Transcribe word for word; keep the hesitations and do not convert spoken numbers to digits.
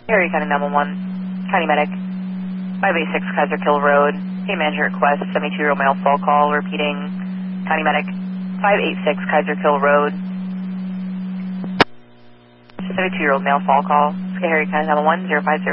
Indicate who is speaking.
Speaker 1: Harry County nine one one, County Medic, five eight six Kaiser Kill Road, Case Manager request, seventy-two-year-old male fall call, repeating, County Medic, five eight six Kaiser Kill Road, seventy-two-year-old male fall call, Harry County nine one one, zero five zero.